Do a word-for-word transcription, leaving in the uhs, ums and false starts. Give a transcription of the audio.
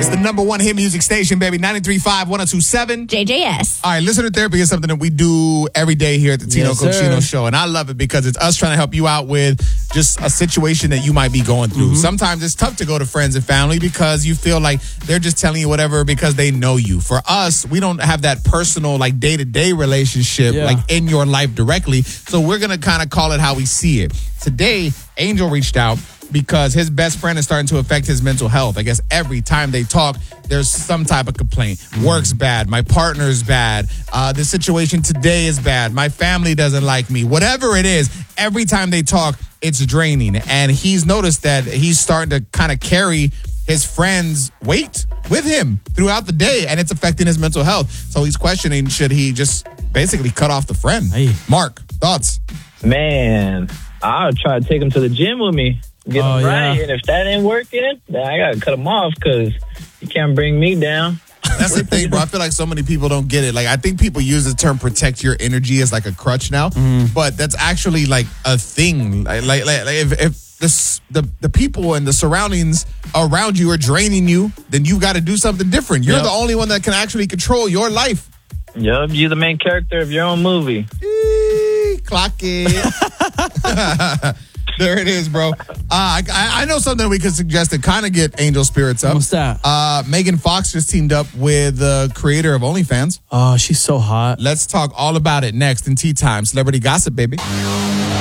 It's the number one hit music station, baby. ninety-three point five, one oh two point seven. J J S. All right, listener therapy is something that we do every day here at the Tino Yes, Cochino sir. Show. And I love it because it's us trying to help you out with just a situation that you might be going through. Mm-hmm. Sometimes it's tough to go to friends and family because you feel like they're just telling you whatever because they know you. For us, we don't have that personal, like, day-to-day relationship, Yeah. like, in your life directly. So we're going to kind of call it how we see it. Today, Angel reached out because his best friend is starting to affect his mental health. I guess every time they talk, there's some type of complaint. Work's bad. My partner's bad. Uh, the situation today is bad. My family doesn't like me. Whatever it is, every time they talk, it's draining. And he's noticed that he's starting to kind of carry his friend's weight with him throughout the day, and it's affecting his mental health. So he's questioning, should he just basically cut off the friend? Hey. Mark, thoughts? Man, I'll try to take him to the gym with me. Get Oh, him right. yeah. And if that ain't working, then I got to cut him off because you can't bring me down. That's the thing, bro. I feel like so many people don't get it. Like, I think people use the term protect your energy as like a crutch now, but that's actually like a thing. Like, like, like like if, if this, the, the people and the surroundings around you are draining you, then you got to do something different. You're Yep. the only one that can actually control your life. Yup, you're the main character of your own movie. Eee, clock it. There it is, bro. Uh, I, I know something we could suggest to kind of get Angel spirits up. What's that? Uh, Megan Fox just teamed up with the creator of OnlyFans. Oh, she's so hot. Let's talk all about it next in Tea Time. Celebrity gossip, baby.